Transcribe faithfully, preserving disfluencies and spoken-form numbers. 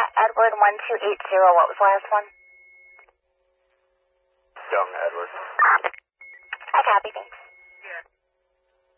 Edward one two eight zero, what was the last one? Young Edward. I copy, thanks.